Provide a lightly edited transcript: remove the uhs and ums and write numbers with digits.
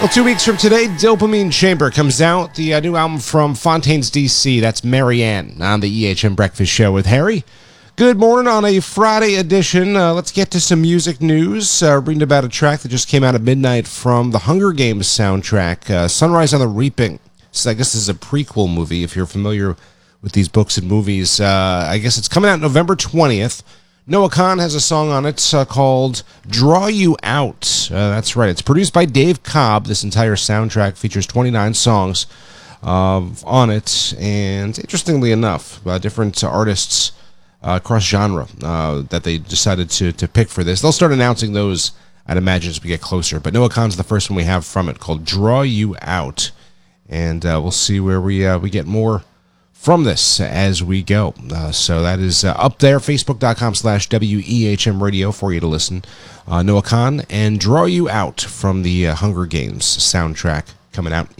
Well, 2 weeks from today, Dopamine Chamber comes out. The new album from Fontaines DC. That's Marianne on the EHM Breakfast Show with Harry. Good morning on a Friday edition. Let's get to some music news. Reading about a track that just came out at midnight from the Hunger Games soundtrack, Sunrise on the Reaping. So I guess this is a prequel movie, if you're familiar with these books and movies. I guess it's coming out November 20th. Noah Kahan has a song on it called Draw You Out. That's right. It's produced by Dave Cobb. This entire soundtrack features 29 songs on it. And interestingly enough, different artists across genre that they decided to pick for this. They'll start announcing those, I'd imagine, as we get closer. But Noah Kahan's the first one we have from it, called Draw You Out. And we'll see where we get more from this as we go. So that is up there, facebook.com/WEHM radio for you to listen. Noah Kahan and Draw You Out from the Hunger Games soundtrack coming out